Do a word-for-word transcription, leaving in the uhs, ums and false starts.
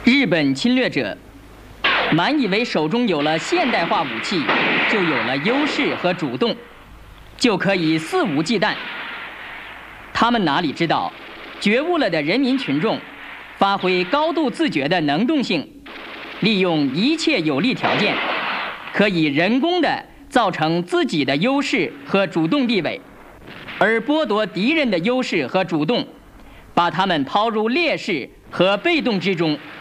日本侵略者满以为手中有了现代化武器，就有了优势和主动，就可以肆无忌惮。他们哪里知道，觉悟了的人民群众发挥高度自觉的能动性，利用一切有利条件，可以人工的造成自己的优势和主动地位，而剥夺敌人的优势和主动，把他们抛入劣势和被动之中。